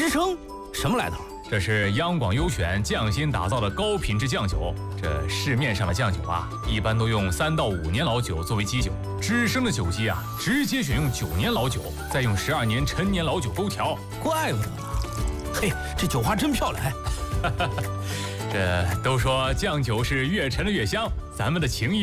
之声什么来头？ 这是央广优选匠心打造的高品质酱酒。这市面上的酱酒啊，一般都用3到5年老酒作为基酒。知声的酒基啊，直接选用9年老酒，再用12年陈年老酒勾调。 怪不得呢。嘿，这酒花真漂亮。 这都说酱酒是越陈的越香，咱们的情谊